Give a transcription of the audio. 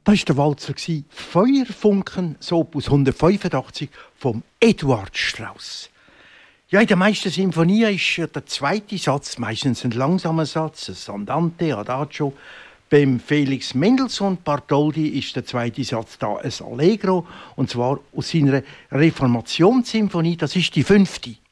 Das war der Walzer «Feuerfunken», so Opus 185 vom Eduard Strauss. Ja, in den meisten Sinfonien ist der zweite Satz meistens ein langsamer Satz, ein Andante, Adagio. Beim Felix Mendelssohn Bartholdy ist der zweite Satz da ein Allegro, und zwar aus seiner Reformationssymphonie, das ist die 5.